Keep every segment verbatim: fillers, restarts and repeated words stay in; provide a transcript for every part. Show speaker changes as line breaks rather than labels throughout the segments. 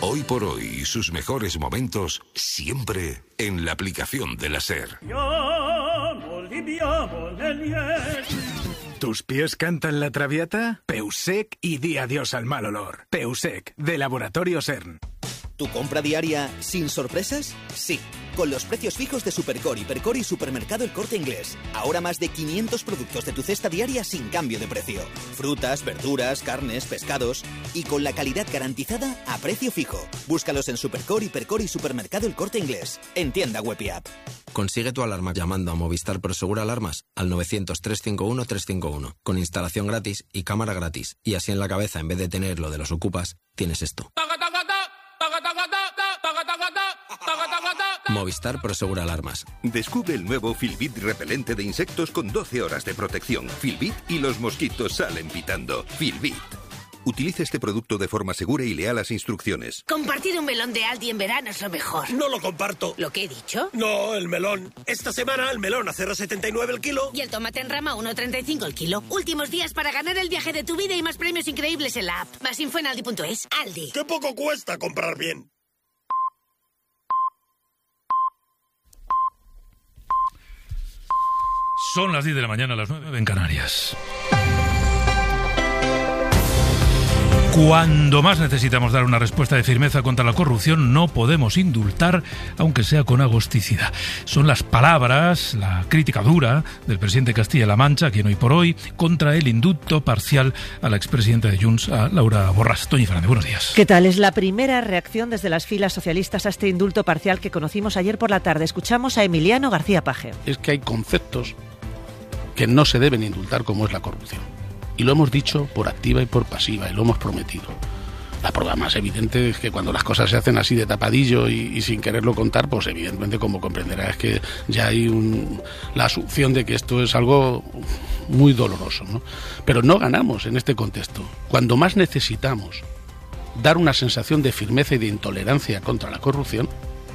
Hoy por hoy y sus mejores momentos siempre en la aplicación de la SER.
¿Tus pies cantan la traviata? Peusec y di adiós al mal olor. Peusec, de Laboratorio SERN.
¿Tu compra diaria sin sorpresas? Sí, con los precios fijos de Supercore, Hipercore y Supermercado El Corte Inglés. Ahora más de quinientos productos de tu cesta diaria sin cambio de precio. Frutas, verduras, carnes, pescados y con la calidad garantizada a precio fijo. Búscalos en Supercore, Hipercore y Supermercado El Corte Inglés. En tienda web y app.
Consigue tu alarma llamando a Movistar Prosegur Alarmas al novecientos, trescientos cincuenta y uno, trescientos cincuenta y uno, con instalación gratis y cámara gratis. Y así en la cabeza, en vez de tener lo de los ocupas, tienes esto. Movistar Prosegur Alarmas.
Descubre el nuevo Filbit repelente de insectos con doce horas de protección. Filbit y los mosquitos salen pitando. Filbit. Utilice este producto de forma segura y lea las instrucciones.
Compartir un melón de Aldi en verano es lo mejor.
No lo comparto.
¿Lo que he dicho?
No, el melón. Esta semana el melón a cero coma setenta y nueve el kilo.
Y el tomate en rama a uno coma treinta y cinco el kilo. Últimos días para ganar el viaje de tu vida y más premios increíbles en la app. Más info en aldi punto es. Aldi.
¡Qué poco cuesta comprar bien!
Son las diez de la mañana, las nueve en Canarias. Cuando más necesitamos dar una respuesta de firmeza contra la corrupción, no podemos indultar, aunque sea con agosticidad. Son las palabras, la crítica dura del presidente de Castilla-La Mancha, quien hoy por hoy, contra el indulto parcial a la expresidenta de Junts, a Laura Borràs. Toñi Fernández, buenos días.
¿Qué tal? Es la primera reacción desde las filas socialistas a este indulto parcial que conocimos ayer por la tarde. Escuchamos a Emiliano García Paje.
Es que hay conceptos que no se deben indultar, como es la corrupción. Y lo hemos dicho por activa y por pasiva, y lo hemos prometido. La prueba más evidente es que cuando las cosas se hacen así de tapadillo y, y sin quererlo contar, pues evidentemente, como comprenderá, es que ya hay un, la asunción de que esto es algo muy doloroso, ¿no? Pero no ganamos en este contexto. Cuando más necesitamos dar una sensación de firmeza y de intolerancia contra la corrupción,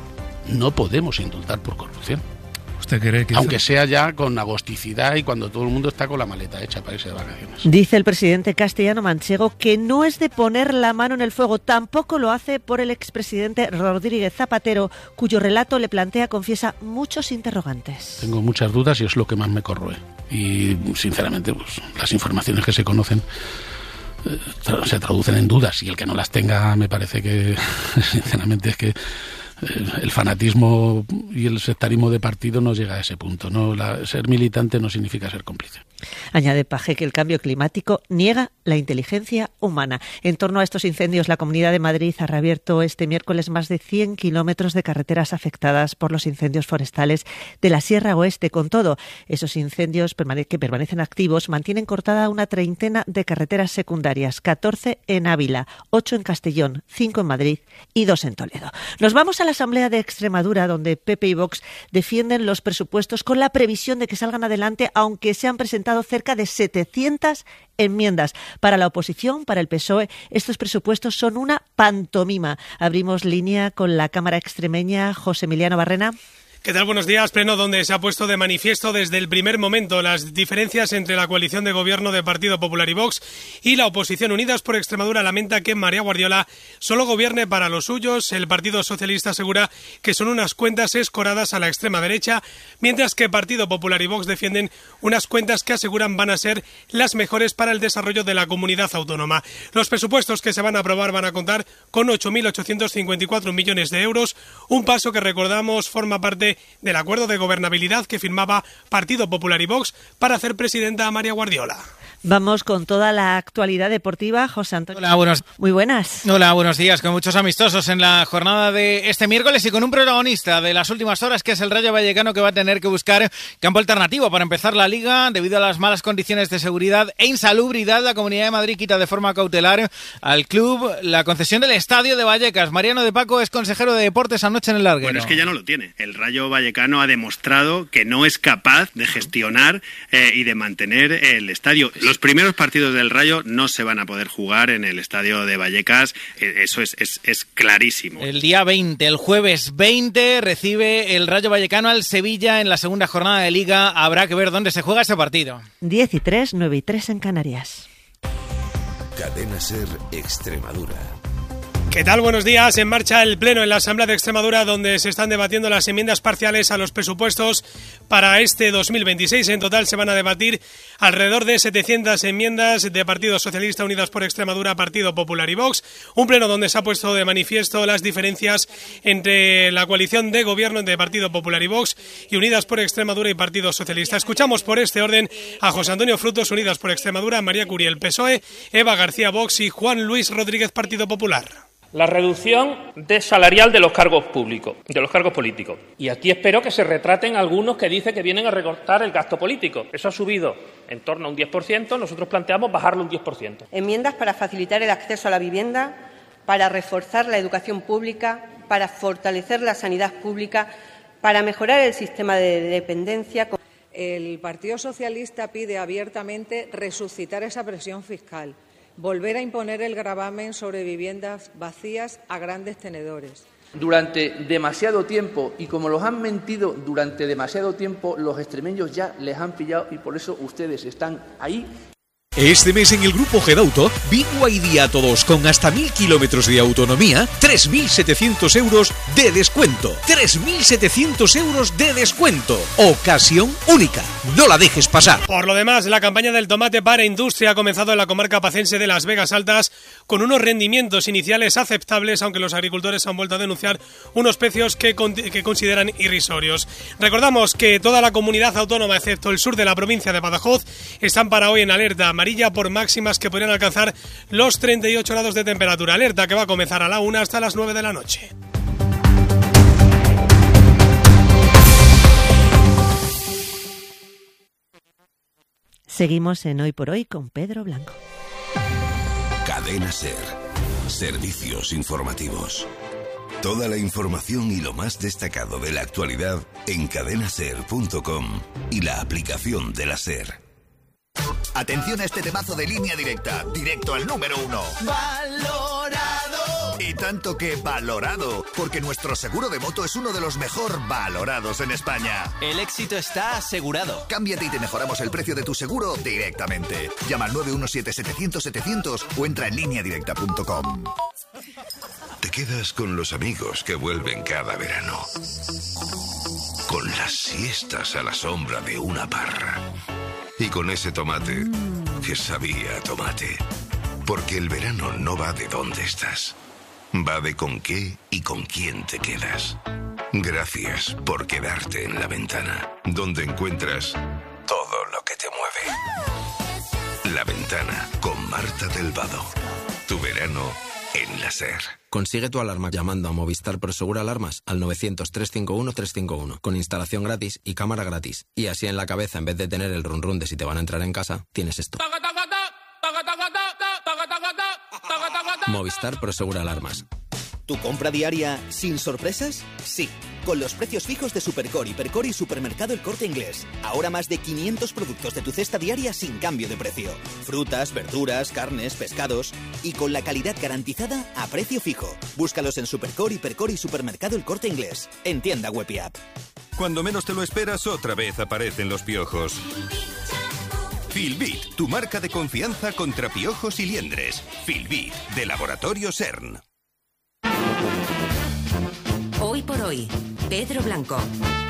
no podemos indultar por corrupción.
¿Usted cree que
Aunque
eso...
sea ya con agosticidad y cuando todo el mundo está con la maleta hecha para irse de vacaciones.
Dice el presidente castellano manchego que no es de poner la mano en el fuego. Tampoco lo hace por el expresidente Rodríguez Zapatero, cuyo relato le plantea, confiesa, muchos interrogantes.
Tengo muchas dudas y es lo que más me corroe. Y sinceramente, pues las informaciones que se conocen eh, tra- se traducen en dudas, y el que no las tenga me parece que, sinceramente, es que el fanatismo y el sectarismo de partido no llega a ese punto, ¿no? La, ser militante no significa ser cómplice.
Añade Paje que el cambio climático niega la inteligencia humana. En torno a estos incendios, la Comunidad de Madrid ha reabierto este miércoles más de cien kilómetros de carreteras afectadas por los incendios forestales de la Sierra Oeste. Con todo, esos incendios permane- que permanecen activos mantienen cortada una treintena de carreteras secundarias, catorce en Ávila, ocho en Castellón, cinco en Madrid y dos en Toledo. Nos vamos a la Asamblea de Extremadura, donde P P y Vox defienden los presupuestos con la previsión de que salgan adelante, aunque se han presentado cerca de setecientas enmiendas. Para la oposición, para el P S O E, estos presupuestos son una pantomima. Abrimos línea con la Cámara extremeña. José Emiliano Barrena.
¿Qué tal? Buenos días. Pleno donde se ha puesto de manifiesto desde el primer momento las diferencias entre la coalición de gobierno de Partido Popular y Vox y la oposición. Unidas por Extremadura lamenta que María Guardiola solo gobierne para los suyos. El Partido Socialista asegura que son unas cuentas escoradas a la extrema derecha, mientras que Partido Popular y Vox defienden unas cuentas que aseguran van a ser las mejores para el desarrollo de la comunidad autónoma. Los presupuestos que se van a aprobar van a contar con ocho mil ochocientos cincuenta y cuatro millones de euros, un paso que, recordamos, forma parte del acuerdo de gobernabilidad que firmaba Partido Popular y Vox para hacer presidenta a María Guardiola.
Vamos con toda la actualidad deportiva. José Antonio.
Hola, buenos...
Muy buenas.
Hola, buenos días. Con muchos amistosos en la jornada de este miércoles y con un protagonista de las últimas horas, que es el Rayo Vallecano, que va a tener que buscar campo alternativo para empezar la Liga debido a las malas condiciones de seguridad e insalubridad. La Comunidad de Madrid quita de forma cautelar al club la concesión del estadio de Vallecas. Mariano de Paco es consejero de Deportes anoche en el Larguero.
Bueno, es que ya no lo tiene. El Rayo Vallecano ha demostrado que no es capaz de gestionar eh, y de mantener el estadio. Los primeros partidos del Rayo no se van a poder jugar en el estadio de Vallecas, eso es, es, es clarísimo.
El día veinte, el jueves veinte, recibe el Rayo Vallecano al Sevilla en la segunda jornada de Liga. Habrá que ver dónde se juega ese partido.
diez y tres, nueve y tres en Canarias.
Cadena SER Extremadura.
¿Qué tal? Buenos días. En marcha el Pleno en la Asamblea de Extremadura, donde se están debatiendo las enmiendas parciales a los presupuestos para este dos mil veintiséis. En total se van a debatir alrededor de setecientas enmiendas de Partido Socialista, Unidas por Extremadura, Partido Popular y Vox. Un pleno donde se ha puesto de manifiesto las diferencias entre la coalición de gobierno entre Partido Popular y Vox y Unidas por Extremadura y Partido Socialista. Escuchamos por este orden a José Antonio Frutos, Unidas por Extremadura, María Curiel, P S O E, Eva García, Vox y Juan Luis Rodríguez, Partido Popular.
La reducción de salarial de los cargos públicos, de los cargos políticos. Y aquí espero que se retraten algunos que dicen que vienen a recortar el gasto político. Eso ha subido en torno a un diez por ciento, nosotros planteamos bajarlo un diez por ciento.
Enmiendas para facilitar el acceso a la vivienda, para reforzar la educación pública, para fortalecer la sanidad pública, para mejorar el sistema de dependencia.
El Partido Socialista pide abiertamente resucitar esa presión fiscal, volver a imponer el gravamen sobre viviendas vacías a grandes tenedores.
Durante demasiado tiempo, y como los han mentido durante demasiado tiempo, los extremeños ya les han pillado y por eso ustedes están ahí.
Este mes en el Grupo Gedauto, B Y D a todos con hasta mil kilómetros de autonomía, tres mil setecientos euros de descuento. tres mil setecientos euros de descuento. Ocasión única. No la dejes pasar.
Por lo demás, la campaña del tomate para industria ha comenzado en la comarca pacense de Las Vegas Altas con unos rendimientos iniciales aceptables, aunque los agricultores han vuelto a denunciar unos precios que, con, que consideran irrisorios. Recordamos que toda la comunidad autónoma, excepto el sur de la provincia de Badajoz, están para hoy en alerta amarilla por máximas que podrían alcanzar los treinta y ocho grados de temperatura. Alerta que va a comenzar a la una hasta las nueve de la noche.
Seguimos en Hoy por Hoy con Pedro Blanco.
Cadena SER. Servicios informativos. Toda la información y lo más destacado de la actualidad en cadena ser punto com y la aplicación de la SER.
Atención a este temazo de Línea Directa, directo al número uno. ¡Valorado! Y tanto que valorado, porque nuestro seguro de moto es uno de los mejor valorados en España.
El éxito está asegurado.
Cámbiate y te mejoramos el precio de tu seguro directamente. Llama al nueve uno siete setecientos setecientos o entra en línea directa punto com.
Te quedas con los amigos que vuelven cada verano. Con las siestas a la sombra de una parra. Y con ese tomate que sabía a tomate. Porque el verano no va de dónde estás. Va de con qué y con quién te quedas. Gracias por quedarte en La Ventana, donde encuentras todo lo que te mueve. La Ventana con Marta del Vado. Tu verano en la SER.
Consigue tu alarma llamando a Movistar Prosegur Alarmas al novecientos, trescientos cincuenta y uno, trescientos cincuenta y uno con instalación gratis y cámara gratis. Y así en la cabeza, en vez de tener el run run de si te van a entrar en casa, tienes esto. Movistar Prosegur Alarmas.
¿Tu compra diaria sin sorpresas? Sí, con los precios fijos de Supercore, Hipercore y Supermercado El Corte Inglés. Ahora más de quinientos productos de tu cesta diaria sin cambio de precio. Frutas, verduras, carnes, pescados y con la calidad garantizada a precio fijo. Búscalos en Supercore, Hipercore y Supermercado El Corte Inglés. En tienda web y app.
Cuando menos te lo esperas, otra vez aparecen los piojos. Filbit, tu marca de confianza contra piojos y liendres. Filbit, de Laboratorio CERN.
Hoy por hoy, Pedro Blanco.